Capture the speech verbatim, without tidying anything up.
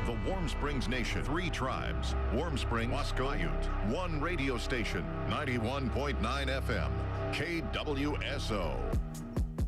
The Warm Springs Nation. Three tribes. Warm Springs, Wascayute. One radio station. ninety-one point nine F M. K W S O.